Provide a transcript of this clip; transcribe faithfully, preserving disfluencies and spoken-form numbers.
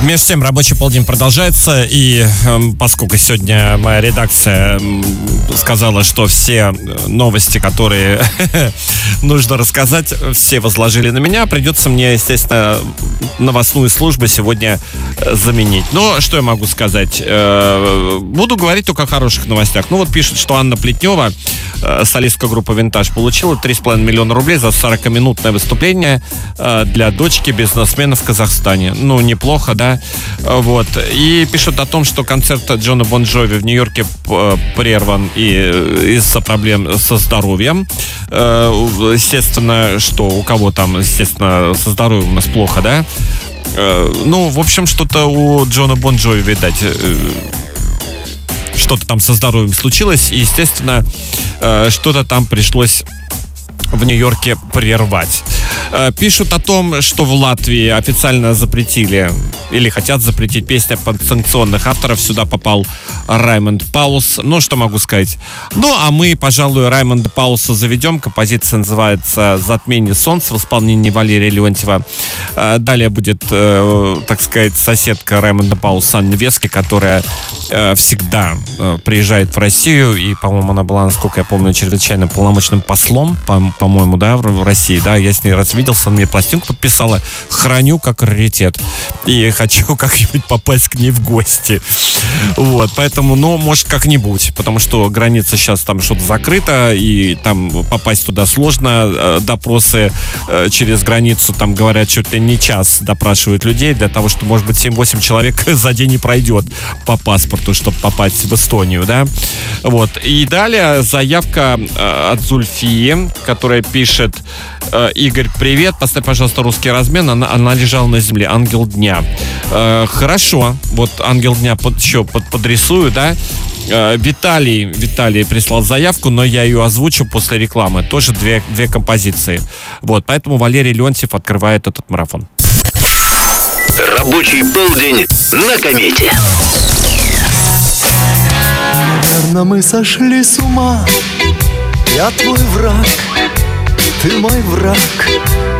Между тем, рабочий полдень продолжается, и э, поскольку сегодня моя редакция э, сказала, что все новости, которые нужно рассказать, все возложили на меня, придется мне, естественно, новостную службу сегодня заменить. Но что я могу сказать? Э, буду говорить только о хороших новостях. Ну вот пишут, что Анна Плетнева, э, солистка группы «Винтаж», получила три с половиной миллиона рублей за сорокаминутное выступление э, для дочки бизнесмена в Казахстане. Ну, неплохо, да? Вот. И пишут о том, что концерт Джона Бон Джови в Нью-Йорке прерван и из-за проблем со здоровьем. Естественно, что у кого там, естественно, со здоровьем у нас плохо, да? Ну, в общем, что-то у Джона Бон Джови, видать, что-то там со здоровьем случилось. И, естественно, что-то там пришлось в Нью-Йорке прервать. Пишут о том, что в Латвии официально запретили или хотят запретить песни подсанкционных авторов. Сюда попал Раймонд Паулс. Ну, что могу сказать? Ну, а мы, пожалуй, Раймонда Паулса заведем. Композиция называется «Затмение солнца» в исполнении Валерия Леонтьева. Далее будет, так сказать, соседка Раймонда Паулса Анна Невески, которая всегда приезжает в Россию. И, по-моему, она была, насколько я помню, чрезвычайно полномочным послом, по-моему, да, в России. Да, я с ней раз виделся, она мне пластинку подписала. Храню как раритет. И хочу как-нибудь попасть к ней в гости. Вот, поэтому, ну, может, как-нибудь. Потому что граница сейчас там что-то закрыта, и там попасть туда сложно. Допросы через границу, там, говорят, чуть ли не час допрашивают людей для того, что, может быть, семь-восемь человек за день не пройдет по паспорту, чтобы попасть в Эстонию, да. Вот. И далее заявка от Зульфии, которая пишет: Игорь, привет, поставь, пожалуйста, русский размен. Она, она лежала на земле. Ангел дня. Э, хорошо. Вот ангел дня под, еще под, подрисую, да. Э, Виталий, Виталий прислал заявку, но я ее озвучу после рекламы. Тоже две, две композиции. Вот, поэтому Валерий Леонтьев открывает этот марафон. Рабочий полдень на комете. Наверно, мы сошли с ума. Я твой враг, ты мой враг.